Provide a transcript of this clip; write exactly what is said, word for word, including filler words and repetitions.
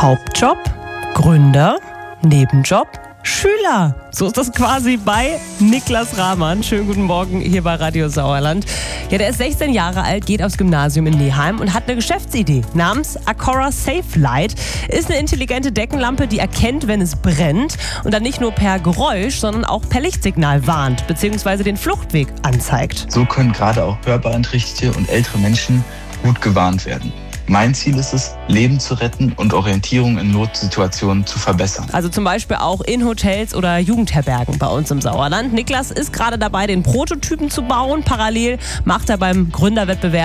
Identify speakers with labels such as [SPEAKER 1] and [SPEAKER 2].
[SPEAKER 1] Hauptjob, Gründer, Nebenjob, Schüler. So ist das quasi bei Niklas Rahmann. Schönen guten Morgen hier bei Radio Sauerland. Ja, der ist sechzehn Jahre alt, geht aufs Gymnasium in Neheim und hat eine Geschäftsidee namens Acora Safe Light. Ist eine intelligente Deckenlampe, die erkennt, wenn es brennt und dann nicht nur per Geräusch, sondern auch per Lichtsignal warnt bzw. den Fluchtweg anzeigt.
[SPEAKER 2] So können gerade auch hörbeeinträchtigte und ältere Menschen gut gewarnt werden. Mein Ziel ist es, Leben zu retten und Orientierung in Notsituationen zu verbessern.
[SPEAKER 1] Also zum Beispiel auch in Hotels oder Jugendherbergen bei uns im Sauerland. Niklas ist gerade dabei, den Prototypen zu bauen. Parallel macht er beim Gründerwettbewerb